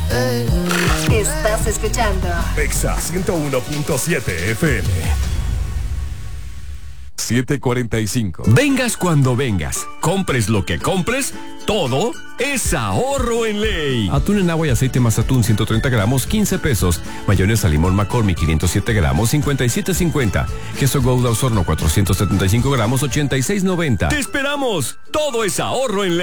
Estás escuchando Exa 101.7 FM. 7:45. Vengas cuando vengas, compres lo que compres, todo es ahorro en Ley. Atún en agua y aceite más atún 130 gramos, 15 pesos. Mayonesa limón McCormick 507 gramos, 57.50. Queso Gouda Osorno 475 gramos, 86.90. ¡Te esperamos! Todo es ahorro en Ley.